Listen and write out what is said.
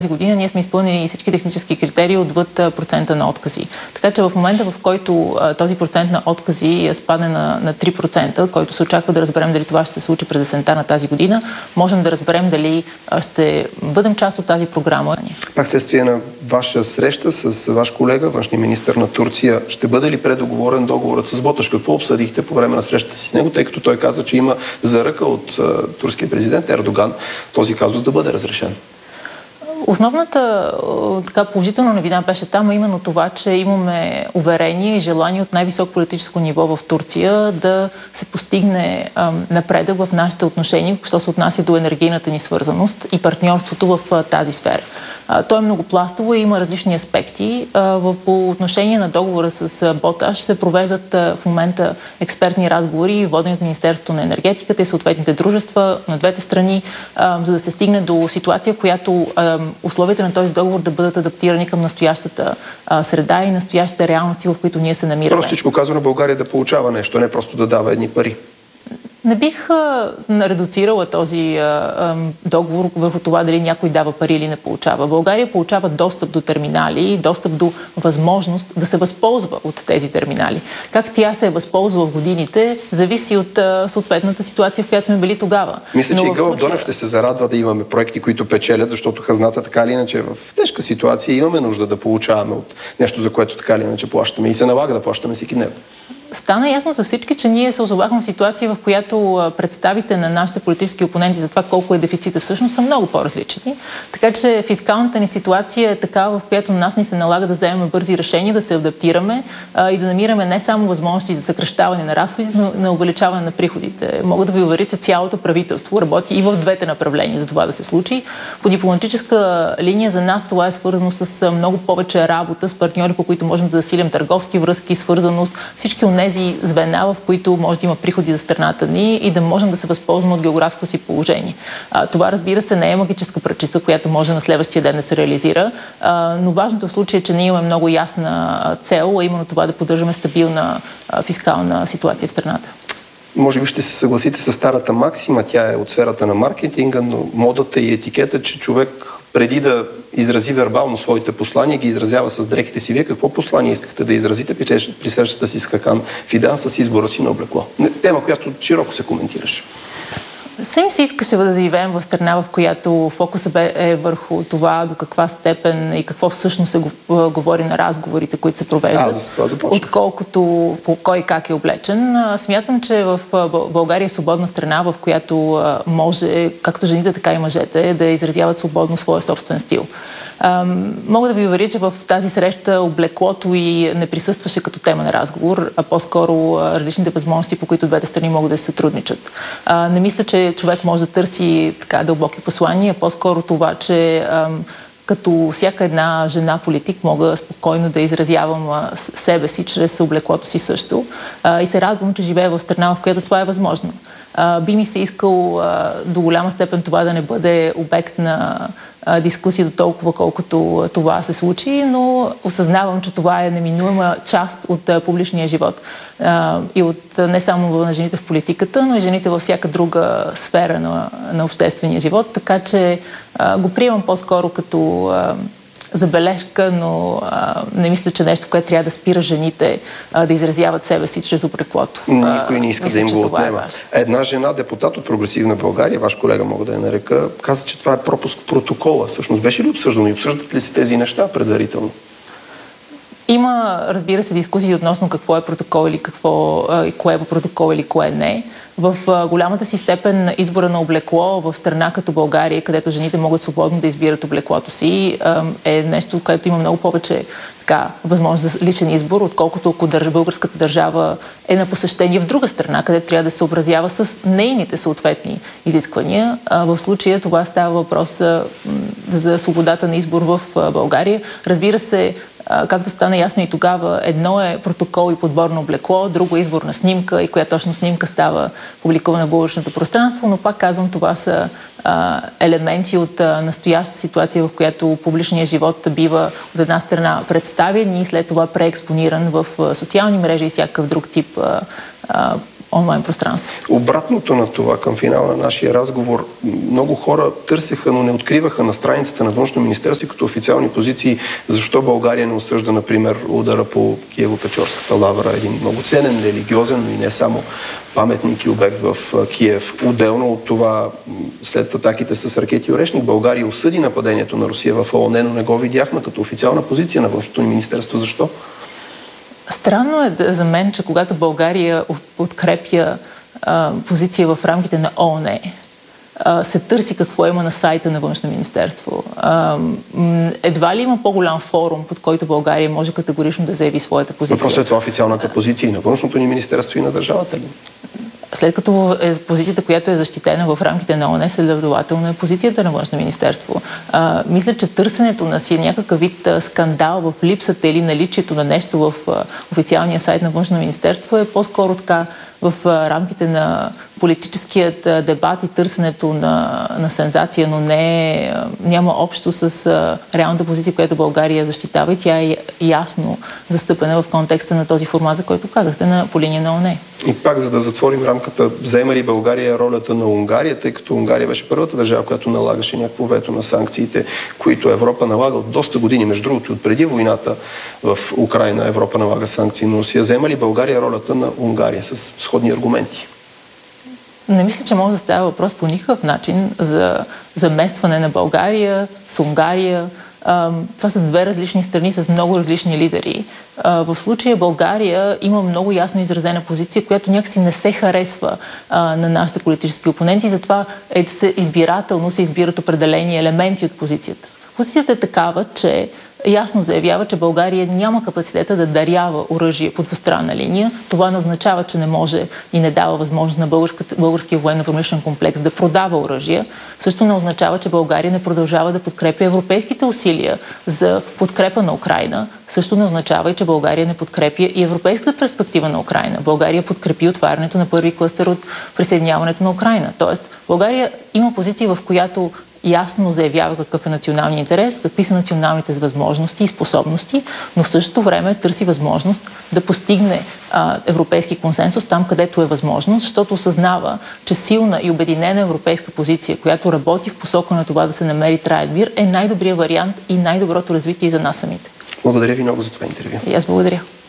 година ние сме изпълнили всички технически критерии отвъд процента на откази. Така че в момента, в който този процент на откази спадне на 3%, който се очаква да разберем дали това ще се случи през есента на тази година, можем да разберем дали ще бъдем част от тази програма. Пак следствие на ваша среща с ваш колега, външния министър на Турция, ще бъде ли предоговорен договорът с Боташ? Какво обсъдихте по време на срещата си с него, тъй като той каза, че има заръка от турския президент Ердоган този казус да бъде разрешен? Основната положителна новина беше там именно това, че имаме уверение и желание от най-високо политическо ниво в Турция да се постигне напредък в нашите отношения, що се отнася до енергийната ни свързаност и партньорството в тази сфера. То е многопластово и има различни аспекти. По отношение на договора с Боташ се провеждат в момента експертни разговори, водени от Министерството на енергетиката и съответните дружества на двете страни, за да се стигне до ситуация, в която условията на този договор да бъдат адаптирани към настоящата среда и настоящите реалности, в които ние се намираме. Простичко казано, България да получава нещо, не просто да дава едни пари. Не бих редуцирала този договор върху това дали някой дава пари или не получава. България получава достъп до терминали, достъп до възможност да се възползва от тези терминали. Как тя се е възползва в годините, зависи от съответната ситуация, в която сме били тогава. Мисля, че и Гълъб Донев ще се зарадва да имаме проекти, които печелят, защото хазната така или иначе в тежка ситуация имаме нужда да получаваме от нещо, за което така или иначе плащаме и се налага да плащаме всеки днес. Стана ясно за всички, че ние се озовахме в ситуация, в която представите на нашите политически опоненти за това колко е дефицита всъщност са много по-различни. Така че фискалната ни ситуация е такава, в която нас ни се налага да вземем бързи решения, да се адаптираме и да намираме не само възможности за съкращаване на разходите, но на увеличаване на приходите. Мога да ви уверя, че цялото правителство работи и в двете направления за това да се случи. По дипломатическа линия за нас това е свързано с много повече работа с партньори, по които можем да засилим търговски връзки, свързаност, всички тези звена, в които може да има приходи за страната ни и да можем да се възползваме от географското си положение. Това, разбира се, не е магическа пръчица, която може на следващия ден да се реализира, но важното в случая е, че ние имаме много ясна цел, а именно това да поддържаме стабилна фискална ситуация в страната. Може би ще се съгласите с старата максима, тя е от сферата на маркетинга, но модата и етикета, че човек преди да изрази вербално своите послания, ги изразява с дрехите си. Вие какво послание искахте да изразите при срещата си с Хакан Фидан с избора си на облекло? Тема, която широко се коментираше. Съм си искаше да живеем в страна, в която фокусът е върху това до каква степен и какво всъщност се говори на разговорите, които се провеждат, отколкото кой как е облечен. Смятам, че в България е свободна страна, в която може, както жените, така и мъжете, да изразяват свободно своя собствен стил. Мога да ви уверя, че в тази среща облеклото и не присъстваше като тема на разговор, а по-скоро различните възможности, по които двете страни могат да се сътрудничат. Не мисля, че човек може да търси така дълбоки послания, по-скоро това, че като всяка една жена политик мога спокойно да изразявам себе си чрез облеклото си също. И се радвам, че живея в страна, в която това е възможно. Би ми се искал до голяма степен това да не бъде обект на дискусия до толкова, колкото това се случи, но осъзнавам, че това е неминуема част от публичния живот. И от не само на жените в политиката, но и жените във всяка друга сфера на обществения живот. Така че го приемам по-скоро като забележка, но не мисля, че нещо, което трябва да спира жените да изразяват себе си чрез облеклото. Никой не иска да им го отнема. Една жена, депутат от Прогресивна България, ваш колега мога да я нарека, каза, че това е пропуск в протокола. Всъщност беше ли обсъждано и обсъждат ли се тези неща предварително? Има, разбира се, дискусии относно какво е протокол или кое е протокол или кое не. В голямата си степен избора на облекло в страна като България, където жените могат свободно да избират облеклото си, е нещо, което има много повече възможност за личен избор, отколкото ако българската държава е на посещение в друга страна, където трябва да се съобразява с нейните съответни изисквания. В случая това става въпрос за свободата на избор в България. Разбира се, както стана ясно и тогава, едно е протокол и подбор на облекло, друго е избор на снимка и коя точно снимка става публикувана в българското пространство, но пак казвам, това са елементи от настояща ситуация, в която публичният живот бива от една страна представен и след това преекспониран в социални мрежи и всякакъв друг тип онлайн пространство. Обратното на това, към финала на нашия разговор, много хора търсеха, но не откриваха на страницата на Външно министерство като официални позиции, защо България не осъжда, например, удара по Киево-Печорската лавра, един много ценен, религиозен, но и не само паметник и обект в Киев. Отделно от това, след атаките с ракети Орешник, България осъди нападението на Русия в ООН, но не го видяхме като официална позиция на Външното министерство. Защо? Странно е за мен, че когато България подкрепя позиция в рамките на ООН, се търси какво има на сайта на Външно министерство. Едва ли има по-голям форум, под който България може категорично да заяви своята позиция? Въпросът е това официалната позиция и на Външното ни министерство и на държавата ли? След като е позицията, която е защитена в рамките на ООН, следователно е позицията на Външно министерство. Мисля, че търсенето на си някакъв вид скандал в липсата или наличието на нещо в официалния сайт на Външно министерство е по-скоро така в рамките на политическият дебат и търсенето на сензация, но няма общо с реалната позиция, която България защитава и тя е ясно застъпена в контекста на този формат, за който казахте, по линия на ООН. И пак, за да затворим рамката, взема ли България ролята на Унгария, тъй като Унгария беше първата държава, която налагаше някакво вето на санкциите, които Европа налага от доста години. Между другото, от преди войната в Украйна Европа налага санкции на Русия. Взема ли България ролята на Унгария с сходни аргументи? Не мисля, че може да става въпрос по никакъв начин за заместване на България с Унгария. Това са две различни страни с много различни лидери. В случая България има много ясно изразена позиция, която някакси не се харесва на нашите политически опоненти, затова избирателно се избират определени елементи от позицията. Позицията е такава, че ясно заявява, че България няма капацитета да дарява оръжие по двустранна линия. Това не означава, че не може и не дава възможност на българския военно-промишлен комплекс да продава оръжие. Също не означава, че България не продължава да подкрепя европейските усилия за подкрепа на Украйна. Също не означава и, че България не подкрепя и европейската перспектива на Украйна. България подкрепи отварянето на първи клъстер от присъединяването на Украйна. Тоест, България има позиция, в която ясно заявява какъв е националният интерес, какви са националните възможности и способности, но в същото време търси възможност да постигне европейски консенсус там, където е възможно, защото осъзнава, че силна и обединена европейска позиция, която работи в посока на това да се намери траен мир, е най-добрият вариант и най-доброто развитие за нас самите. Благодаря ви много за това интервю. И аз благодаря.